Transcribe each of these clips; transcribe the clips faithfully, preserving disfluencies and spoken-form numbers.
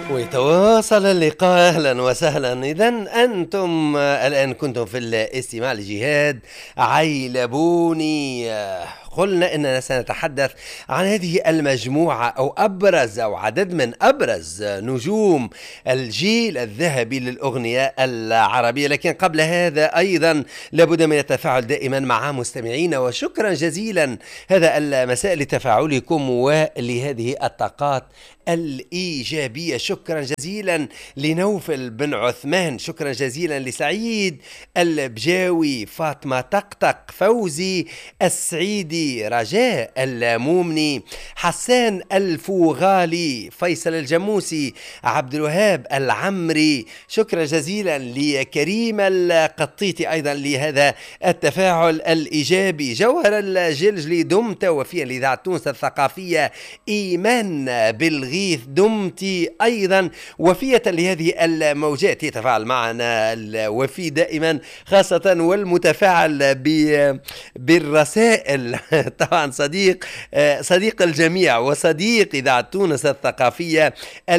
ويتواصل اللقاء. أهلا وسهلا. إذن أنتم الآن كنتم في الاستماع لجهاد عيلبوني. قلنا أننا سنتحدث عن هذه المجموعة أو أبرز أو عدد من أبرز نجوم الجيل الذهبي للأغنية العربية، لكن قبل هذا أيضا لابد من التفاعل دائما مع مستمعينا، وشكرا جزيلا هذا المساء لتفاعلكم ولهذه الطاقات الإيجابية. شكرا جزيلا لنوفل بن عثمان، شكرا جزيلا لسعيد البجاوي، فاطمة طقطق، فوزي السعيدي، رجاء المومني، حسان الفوغالي، فيصل الجموسي، عبد الوهاب العمري، شكرا جزيلا لكريم القطيتي أيضا لهذا التفاعل الإيجابي. جوهر الجلجلي، دمت وفيا لإذاعة تونس الثقافية. إيمان بالغيث، دمتي أيضا وفية لهذه الموجات. يتفاعل معنا الوفي دائما، خاصة والمتفاعل بالرسائل. طبعا صديق صديق الجميع وصديق إذاعة تونس الثقافية،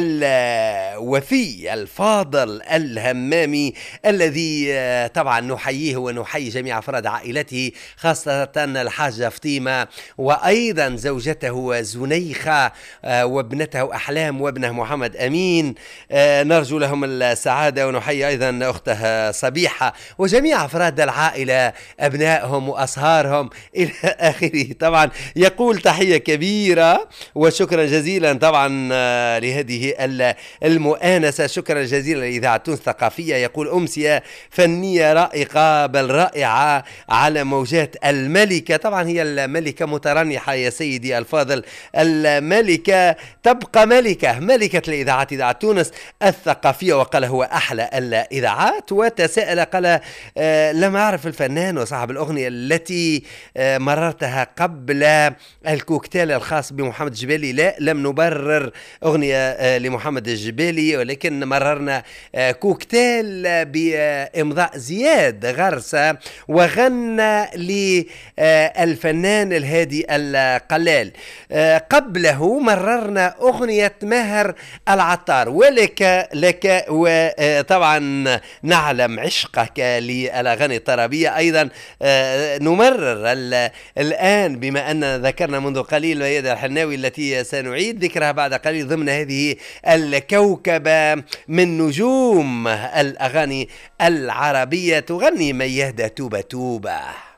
الوفي الفاضل الهمامي، الذي طبعا نحييه ونحيي جميع أفراد عائلته، خاصة الحاجة فطيمة وأيضا زوجته زنيخة وابنته أحلام وابنه محمد أمين، نرجو لهم السعادة. ونحيي أيضا أختها صبيحة وجميع أفراد العائلة، أبنائهم وأصهارهم إلى آخره. طبعا يقول تحية كبيرة وشكرا جزيلا طبعا لهذه المؤانسة. شكرا جزيلا لإذاعة تونس الثقافية. يقول أمسية فنية رائقة بل رائعة على موجات الملكة. طبعا هي الملكة مترنحة يا سيدي الفاضل، الملكة تبقى ملكة، ملكة الإذاعات، إذاعة تونس الثقافية. وقال هو أحلى الإذاعات. وتساءل قال آه لم أعرف الفنان وصاحب الأغنية التي آه مررتها قبل الكوكتيل الخاص بمحمد الجبالي. لا، لم نبرر أغنية آه لمحمد الجبالي، ولكن مررنا آه كوكتيل بإمضاء زياد غرسة، وغنى للفنان الهادي القلال. آه قبله مررنا أغنية ماهر العطار، ولك لك. وطبعا نعلم عشقك للأغاني الطربية. أيضا نمرر الآن بما أننا ذكرنا منذ قليل ميادة الحناوي التي سنعيد ذكرها بعد قليل ضمن هذه الكوكبة من نجوم الأغاني العربية. تغني ميادة توبة توبة.